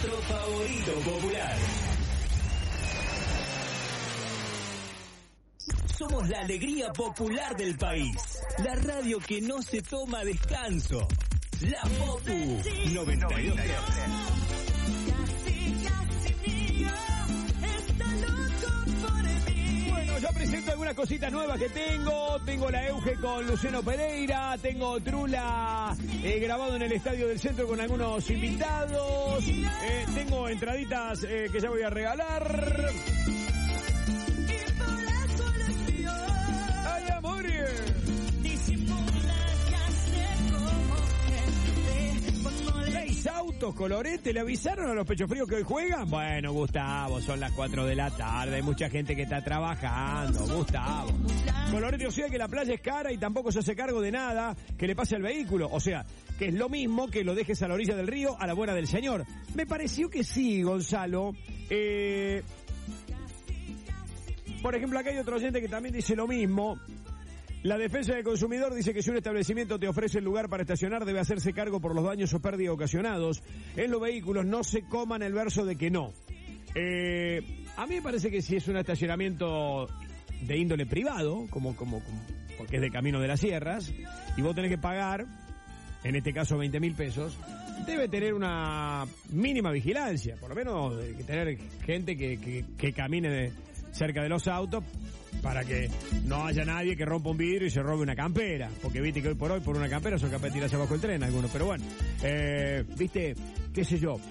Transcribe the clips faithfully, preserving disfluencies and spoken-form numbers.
nuestro favorito popular. Somos la alegría popular del país. La radio que no se toma descanso. La Popu noventa y dos. Bueno, yo presento algunas cositas nuevas que tengo. Tengo la Euge con Luciano Pereira. Tengo Trula eh, grabado en el Estadio del Centro con algunos invitados. Eh, tengo entraditas eh, que ya voy a regalar. ¡Ay, amor! Seis autos, Colorete, ¿le avisaron a los pechos fríos que hoy juegan? Bueno, Gustavo, son las cuatro de la tarde, hay mucha gente que está trabajando, Gustavo. Colorete, o sea que la playa es cara y tampoco se hace cargo de nada que le pase al vehículo, o sea, que es lo mismo que lo dejes a la orilla del río a la buena del señor. Me pareció que sí, Gonzalo. Eh... Por ejemplo, acá hay otro oyente que también dice lo mismo. La defensa del consumidor dice que si un establecimiento te ofrece el lugar para estacionar, debe hacerse cargo por los daños o pérdidas ocasionados en los vehículos. No se coman el verso de que no. Eh, a mí me parece que si es un estacionamiento de índole privado, como, como, como porque es de Camino de las Sierras, y vos tenés que pagar, en este caso veinte mil pesos, debe tener una mínima vigilancia. Por lo menos hay que tener gente que, que, que camine de, cerca de los autos, para que no haya nadie que rompa un vidrio y se robe una campera, porque viste que hoy por hoy por una campera son capaces de tirarse abajo el tren algunos, pero bueno, eh, viste, qué sé yo.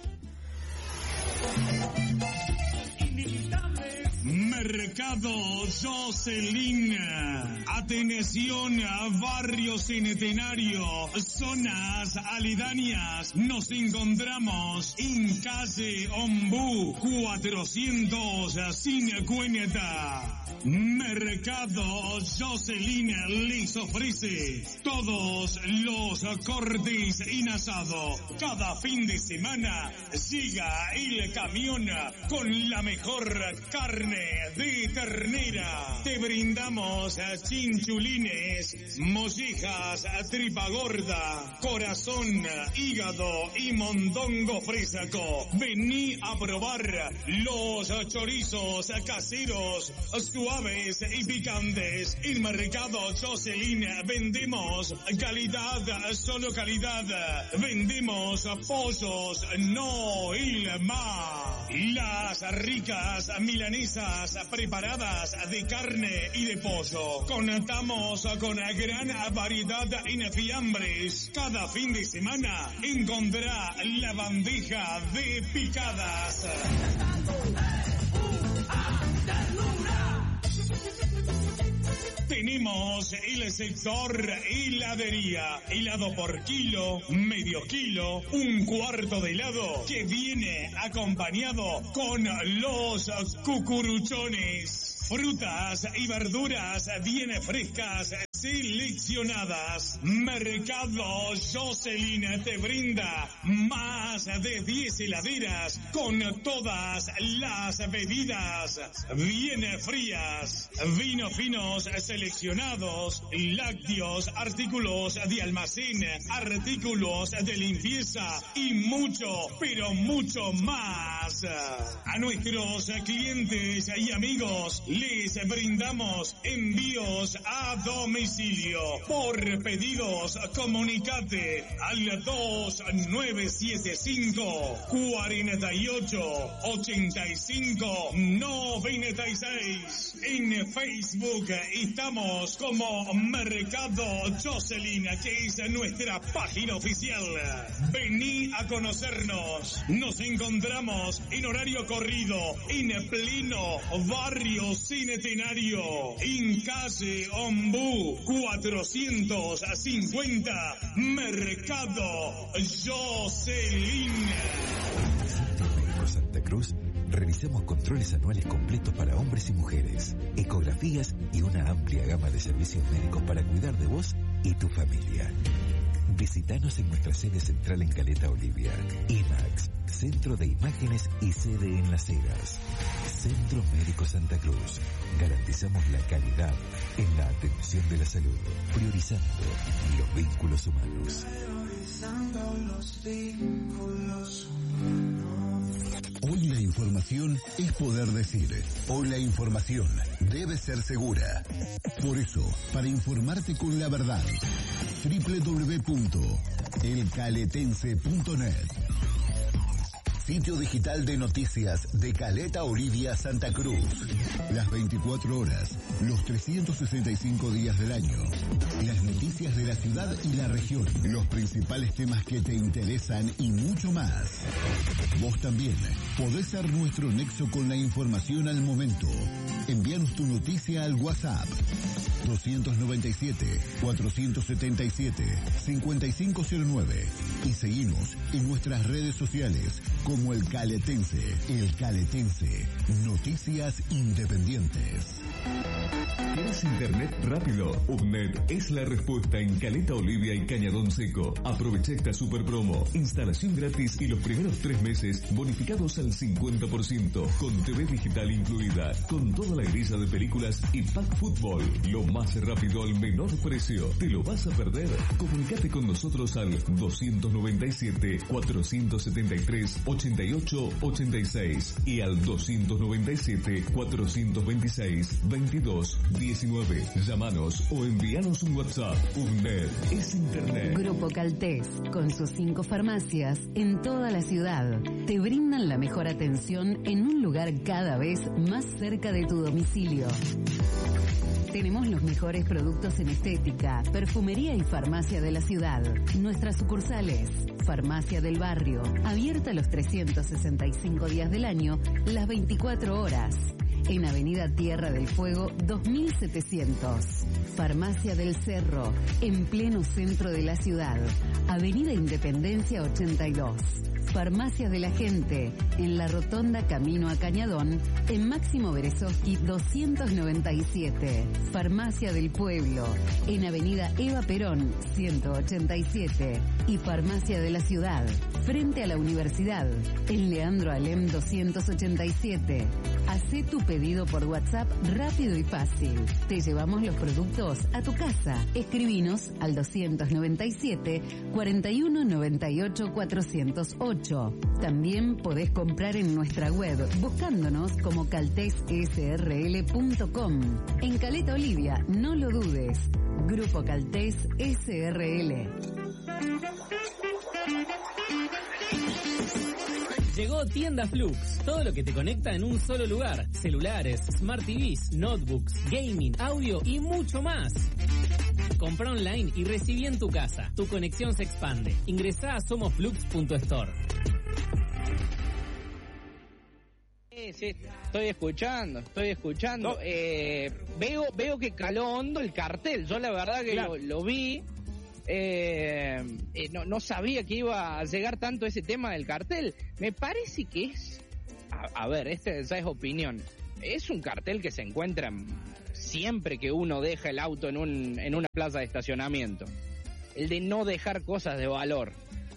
Mercado Jocelyn. Atención a Barrio Centenario, zonas aledañas. Nos encontramos en calle Ombú cuatrocientos cincuenta. Mercado Jocelyn les ofrece todos los cortes en asado. Cada fin de semana llega el camión con la mejor carne de ternera. Te brindamos chinchulines, mollejas, tripa gorda, corazón, hígado y mondongo fresco. Vení a probar los chorizos caseros, suaves y picantes. En Mercado Jocelyn vendemos calidad, solo calidad. Vendemos pollos, no ilma. Las ricas milanesas preparadas de carne y de pollo. Contamos con gran variedad en fiambres. Cada fin de semana encontrará la bandeja de picadas. Tenemos el sector heladería. Helado por kilo, medio kilo, un cuarto de helado que viene acompañado con los cucuruchones. Frutas y verduras bien frescas, seleccionadas. Mercado Jocelyn te brinda más de diez heladeras con todas las bebidas bien frías. Vinos finos seleccionados, lácteos, artículos de almacén, artículos de limpieza y mucho, pero mucho más. A nuestros clientes y amigos les brindamos envíos a domicilio. Por pedidos, comunicate al dos nueve siete cinco, cuatro ocho, ocho cinco, nueve seis. En Facebook estamos como Mercado Jocelyn, que es nuestra página oficial. Vení a conocernos. Nos encontramos en horario corrido, en pleno barrio Centenario, en calle Ombú cuatrocientos cincuenta. Mercado Jocelyn. Centro Médico Santa Cruz. Realizamos controles anuales completos para hombres y mujeres, ecografías y una amplia gama de servicios médicos para cuidar de vos y tu familia. Visítanos en nuestra sede central en Caleta Olivia. IMAX, Centro de Imágenes y sede en Las Heras. Centro Médico Santa Cruz. Garantizamos la calidad en la atención de la salud, priorizando los vínculos humanos. Priorizando los vínculos humanos. Hoy la información es poder decir. Hoy la información debe ser segura. Por eso, para informarte con la verdad, doble u doble u doble u punto el caletense punto net. Sitio digital de noticias de Caleta Olivia, Santa Cruz. Las veinticuatro horas, los trescientos sesenta y cinco días del año. Las noticias de la ciudad y la región. Los principales temas que te interesan y mucho más. Vos también podés ser nuestro nexo con la información al momento. Envíanos tu noticia al WhatsApp. doscientos noventa y siete, cuatrocientos setenta y siete, cincuenta y cinco cero nueve y seguimos en nuestras redes sociales como El Caletense. El Caletense, noticias independientes. ¿Quieres internet rápido? UPNET es la respuesta en Caleta Olivia y Cañadón Seco. Aprovecha esta super promo. Instalación gratis y los primeros tres meses bonificados al cincuenta por ciento. Con T V digital incluida. Con toda la grilla de películas y pack fútbol. Lo más rápido al menor precio. ¿Te lo vas a perder? Comunicate con nosotros al doscientos noventa y siete, cuatrocientos setenta y tres, ochenta y ocho, ochenta y seis y al doscientos noventa y siete, cuatrocientos veintiséis, veintidós, diecinueve. Llámanos o envíanos un WhatsApp. UNED es Internet. Grupo Caltés, con sus cinco farmacias en toda la ciudad, te brindan la mejor atención en un lugar cada vez más cerca de tu domicilio. Tenemos los mejores productos en estética, perfumería y farmacia de la ciudad. Nuestras sucursales: Farmacia del Barrio, abierta los trescientos sesenta y cinco días del año, las veinticuatro horas. En Avenida Tierra del Fuego dos mil setecientos. Farmacia del Cerro, en pleno centro de la ciudad. Avenida Independencia ochenta y dos. Farmacia de la Gente, en la Rotonda Camino a Cañadón, en Máximo Berezovsky doscientos noventa y siete. Farmacia del Pueblo, en Avenida Eva Perón ciento ochenta y siete. Y Farmacia de la Ciudad, frente a la Universidad, en Leandro Alem doscientos ochenta y siete. Hacé tu pedido por WhatsApp rápido y fácil. Te llevamos los productos a tu casa. Escribinos al doscientos noventa y siete, cuarenta y uno noventa y ocho, cuatrocientos ocho. También podés comprar en nuestra web buscándonos como caltes s r l punto com. En Caleta Olivia, no lo dudes. Grupo Caltés S R L. Llegó Tienda Flux, todo lo que te conecta en un solo lugar. Celulares, Smart T Vs, notebooks, gaming, audio y mucho más. Compra online y recibí en tu casa. Tu conexión se expande. Ingresá a somosflux punto store. Sí, sí, estoy escuchando, estoy escuchando. No. Eh, veo veo que caló hondo el cartel. Yo la verdad que claro. lo, lo vi. Eh, eh, no, no sabía que iba a llegar tanto ese tema del cartel. Me parece que es... A, a ver, esta esa es opinión. Es un cartel que se encuentra siempre que uno deja el auto en, un, en una plaza de estacionamiento. El de no dejar cosas de valor.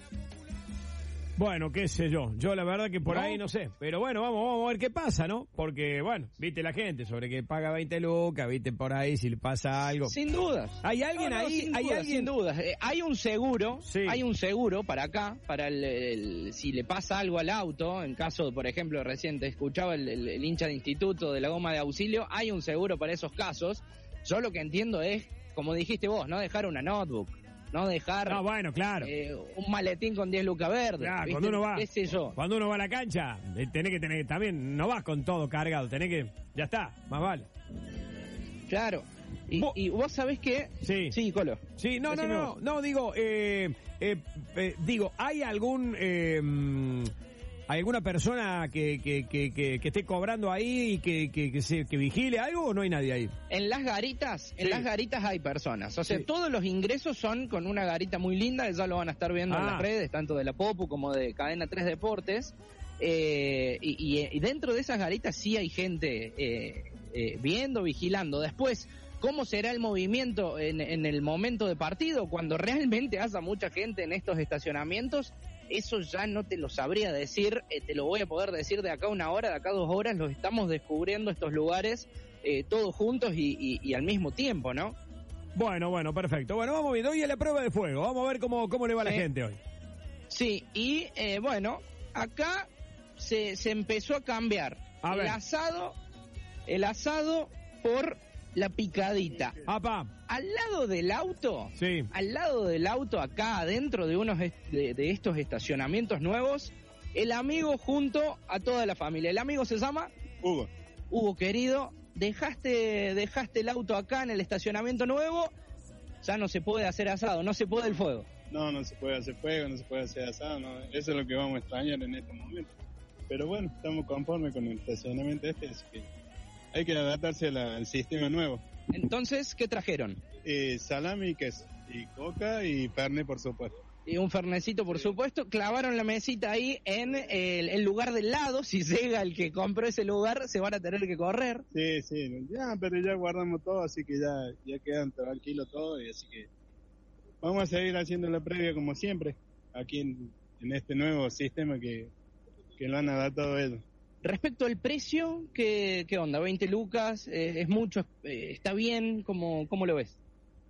Bueno, qué sé yo, yo la verdad que por ¿No? ahí no sé, pero bueno, vamos, vamos a ver qué pasa, ¿no? Porque, bueno, viste la gente sobre que paga veinte lucas, viste por ahí si le pasa algo. Sin dudas. ¿Hay alguien no, no, ahí? Sin ¿Hay dudas, alguien? Sin dudas, eh, hay un seguro, sí. hay un seguro para acá, para el, el, si le pasa algo al auto, en caso, por ejemplo, reciente escuchaba el, el, el hincha de instituto de la goma de auxilio, hay un seguro para esos casos. Yo lo que entiendo es, como dijiste vos, no dejar una notebook. No dejar no, bueno, claro. eh, un maletín con diez lucas verdes. Claro, cuando uno va, ¿Qué sé yo? Cuando uno va a la cancha, tenés que tener también, no vas con todo cargado, tenés que, ya está, más vale. Claro. Y vos, y vos sabés que... Sí. Sí, Colo. Sí, no, no, no, no, digo, eh, eh, eh, digo, ¿hay algún... Eh, ¿Hay alguna persona que, que, que, que, que esté cobrando ahí y que, que, que, se, que vigile algo o no hay nadie ahí? En las garitas, en sí. las garitas hay personas. O sea, sí. todos los ingresos son con una garita muy linda, ya lo van a estar viendo ah. en las redes, tanto de la Popu como de Cadena tres Deportes. Eh, y, y, y dentro de esas garitas sí hay gente eh, eh, viendo, vigilando. Después, ¿cómo será el movimiento en, en el momento de partido? Cuando realmente haya mucha gente en estos estacionamientos, eso ya no te lo sabría decir, eh, te lo voy a poder decir de acá una hora, de acá dos horas, los estamos descubriendo estos lugares eh, todos juntos y, y, y al mismo tiempo, ¿no? Bueno, bueno, perfecto. Bueno, vamos viendo hoy a la prueba de fuego, vamos a ver cómo, cómo le va a la sí. gente hoy. Sí, y eh, bueno, acá se, se empezó a cambiar A el ver. asado, el asado por la picadita. Apa. Al lado del auto, Sí. al lado del auto, acá adentro de unos est- de, de estos estacionamientos nuevos, el amigo junto a toda la familia. El amigo se llama Hugo. Hugo, querido, dejaste, dejaste el auto acá en el estacionamiento nuevo, ya no se puede hacer asado, no se puede el fuego. No, no se puede hacer fuego, no se puede hacer asado, no. Eso es lo que vamos a extrañar en este momento. Pero bueno, estamos conformes con el estacionamiento este, así que hay que adaptarse a la- al sistema nuevo. Entonces, ¿qué trajeron? Eh, salami y queso, y coca y carne, por supuesto. Y un fernecito, por supuesto. Clavaron la mesita ahí en el, el lugar del lado. Si llega el que compró ese lugar, se van a tener que correr. Sí, sí, ya, pero ya guardamos todo, así que ya, ya quedan tranquilos todo, y así que vamos a seguir haciendo la previa como siempre, aquí en, en este nuevo sistema que, que lo han adaptado ellos. Respecto al precio, ¿qué, qué onda? ¿veinte lucas? Eh, ¿Es mucho? Eh, ¿Está bien? ¿Cómo, cómo lo ves?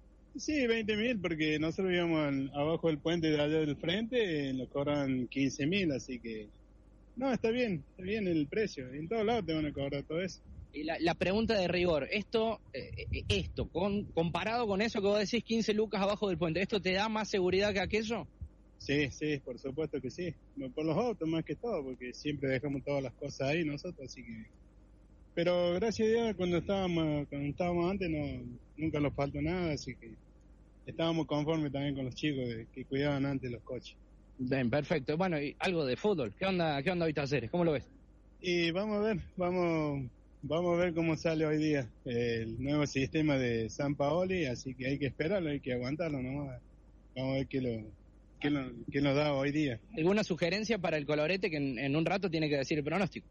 Sí, veinte mil, porque nosotros vivíamos al- abajo del puente de allá del frente, eh, nos cobran quince mil, así que no, está bien, está bien el precio, en todos lados te van a cobrar todo eso. Y la, la pregunta de rigor, esto, eh, eh, esto con, comparado con eso que vos decís, quince lucas abajo del puente, ¿esto te da más seguridad que aquello? Sí, sí, por supuesto que sí, no, por los autos más que todo, porque siempre dejamos todas las cosas ahí nosotros, así que... Pero gracias a Dios, cuando estábamos, cuando estábamos antes, no, nunca nos faltó nada, así que estábamos conformes también con los chicos de, que cuidaban antes los coches. Bien, perfecto. Bueno, y algo de fútbol, ¿qué onda, qué onda hoy Talleres? ¿Cómo lo ves? Y vamos a ver, vamos, vamos a ver cómo sale hoy día el nuevo sistema de San Paoli, así que hay que esperarlo, hay que aguantarlo nomás. Vamos a ver qué, lo, qué, lo, qué nos da hoy día. ¿Alguna sugerencia para el colorete que en, en un rato tiene que decir el pronóstico?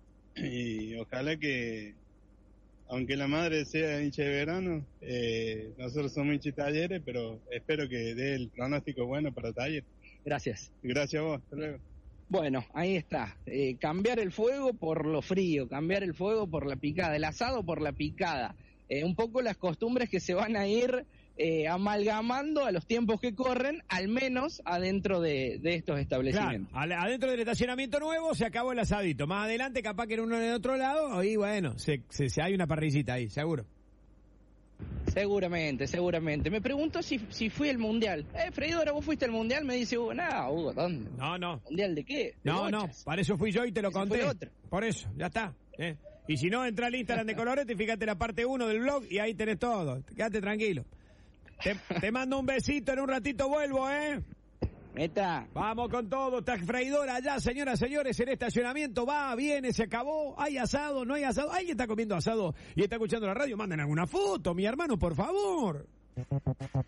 Y ojalá que, aunque la madre sea hincha de verano, eh, nosotros somos hincha de Talleres, pero espero que dé el pronóstico bueno para Talleres. Gracias. Gracias a vos, hasta luego. Bueno, ahí está. Eh, cambiar el fuego por lo frío, cambiar el fuego por la picada, el asado por la picada. Eh, un poco las costumbres que se van a ir eh, amalgamando a los tiempos que corren, al menos adentro de, de estos establecimientos. Claro, al- adentro del estacionamiento nuevo se acabó el asadito. Más adelante, capaz que en uno en el otro lado, y bueno, se, se, se- hay una parrillita ahí, seguro. Seguramente, seguramente. Me pregunto si, si fui al mundial. Eh, Freidora, ¿vos fuiste al mundial? Me dice Hugo, no, Hugo, ¿dónde? No, no. ¿Mundial de qué? De No, no, bochas. para eso fui yo y te lo Ese conté. fue el otro. Por eso, ya está. ¿eh? Y si no, entra al Instagram de Colorete, fíjate la parte uno del blog y ahí tenés todo. Quédate tranquilo. Te, te mando un besito, en un ratito vuelvo, ¿eh? Neta. Vamos con todo, está freidora allá, señoras, señores, el estacionamiento va, viene, se acabó, hay asado, no hay asado, alguien está comiendo asado y está escuchando la radio, manden alguna foto, mi hermano, por favor.